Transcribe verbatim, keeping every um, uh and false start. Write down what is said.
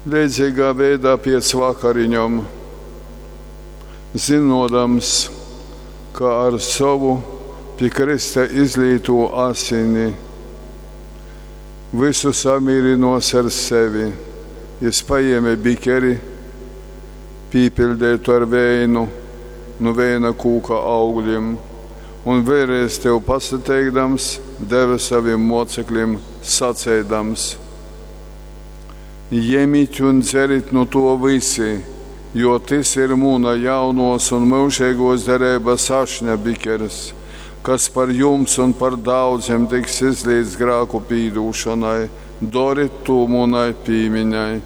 līdzīgā veidā pēc vakariņām, zinodams, ka ar savu pie Krista izlīto asini visu samīrinos ar sevi. Es paēmu bikeri, pīpildētu ar vēju no vēja kūka augļiem, un vēlreiz tev pasateikdams, deva saviem mocekļiem sacēdams: Ņemiet un dzeriet no to visi, jo tas ir mūna jaunos un mūžīgos derības ašņa bikeris, kas par jums un par daudziem tiks izlīdz grēku pīdūšanai. Doriet to mūnai pīmiņai.